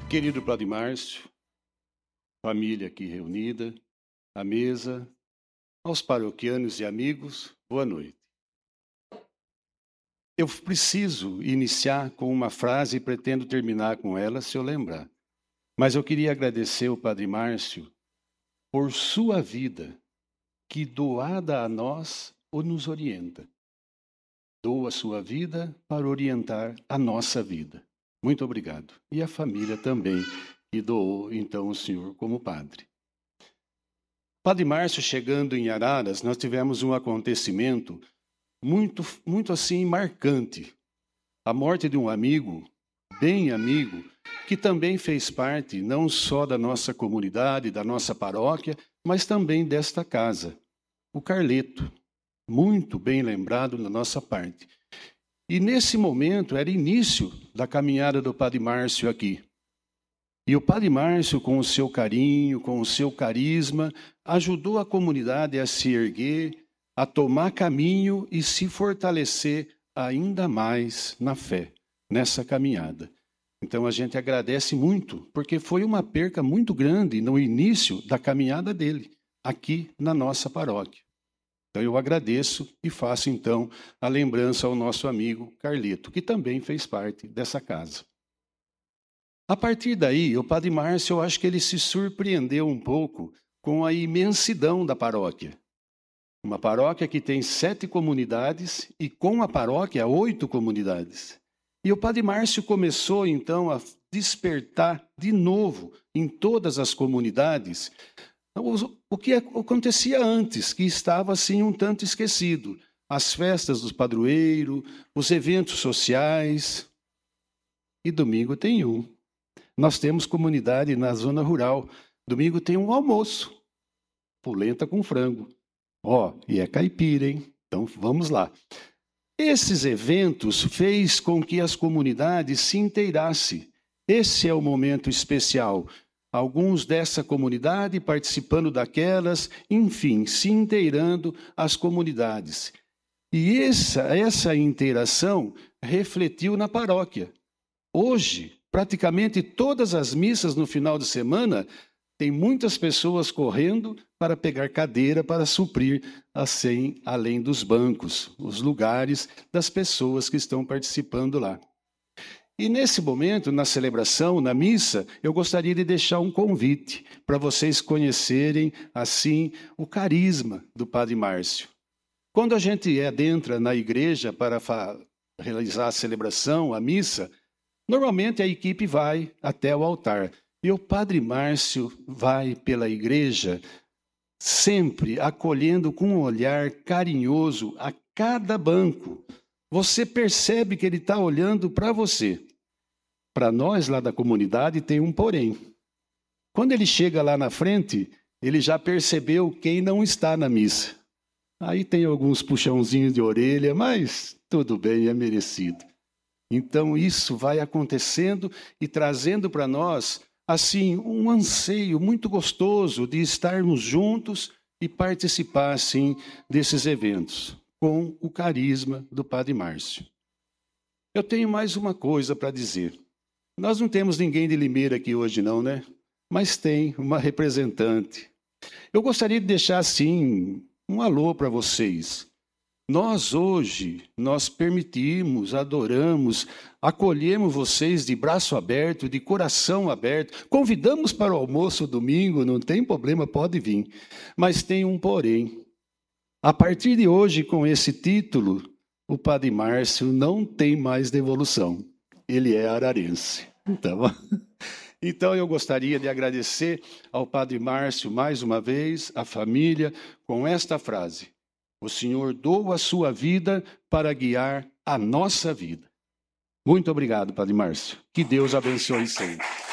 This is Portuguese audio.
Querido Padre Márcio, família aqui reunida, à mesa, aos paroquianos e amigos, boa noite. Eu preciso iniciar com uma frase e pretendo terminar com ela, se eu lembrar. Mas eu queria agradecer ao Padre Márcio por sua vida, que doada a nós, nos orienta. Doa sua vida para orientar a nossa vida. Muito obrigado. E a família também, que doou, então, o senhor como padre. Padre Márcio, chegando em Araras, nós tivemos um acontecimento muito assim marcante. A morte de um amigo, bem amigo, que também fez parte não só da nossa comunidade, da nossa paróquia, mas também desta casa, o Carleto, muito bem lembrado na nossa parte. E nesse momento era início da caminhada do Padre Márcio aqui. E o Padre Márcio, com o seu carinho, com o seu carisma, ajudou a comunidade a se erguer, a tomar caminho e se fortalecer ainda mais na fé, nessa caminhada. Então a gente agradece muito, porque foi uma perca muito grande no início da caminhada dele, aqui na nossa paróquia. Então eu agradeço e faço então a lembrança ao nosso amigo Carleto, que também fez parte dessa casa. A partir daí, o Padre Márcio, eu acho que ele se surpreendeu um pouco com a imensidão da paróquia. Uma paróquia que tem 7 comunidades e com a paróquia 8 comunidades. E o Padre Márcio começou então a despertar de novo em todas as comunidades o que acontecia antes, que estava assim um tanto esquecido. As festas do padroeiro, os eventos sociais. E domingo tem um. Nós temos comunidade na zona rural. Domingo tem um almoço. Polenta com frango. E é caipira, hein? Então vamos lá. Esses eventos fez com que as comunidades se inteirassem. Esse é o momento especial. Alguns dessa comunidade participando daquelas, enfim, se inteirando as comunidades. E essa interação refletiu na paróquia. Hoje, praticamente todas as missas no final de semana, tem muitas pessoas correndo para pegar cadeira para suprir assim, além dos bancos, os lugares das pessoas que estão participando lá. E nesse momento, na celebração, na missa, eu gostaria de deixar um convite para vocês conhecerem, assim, o carisma do Padre Márcio. Quando a gente adentra na igreja para realizar a celebração, a missa, normalmente a equipe vai até o altar. E o Padre Márcio vai pela igreja, sempre acolhendo com um olhar carinhoso a cada banco. Você percebe que ele está olhando para você. Para nós lá da comunidade tem um porém. Quando ele chega lá na frente, ele já percebeu quem não está na missa. Aí tem alguns puxãozinhos de orelha, mas tudo bem, é merecido. Então isso vai acontecendo e trazendo para nós, assim, um anseio muito gostoso de estarmos juntos e participar, assim, desses eventos, com o carisma do Padre Márcio. Eu tenho mais uma coisa para dizer. Nós não temos ninguém de Limeira aqui hoje não, né? Mas tem uma representante. Eu gostaria de deixar, assim, um alô para vocês. Nós hoje, nós permitimos, adoramos, acolhemos vocês de braço aberto, de coração aberto. Convidamos para o almoço domingo, não tem problema, pode vir. Mas tem um porém. A partir de hoje, com esse título, o Padre Márcio não tem mais devolução. Ele é ararense. Então eu gostaria de agradecer ao Padre Márcio mais uma vez, a família, com esta frase. O Senhor doa a sua vida para guiar a nossa vida. Muito obrigado, Padre Márcio. Que Deus abençoe sempre.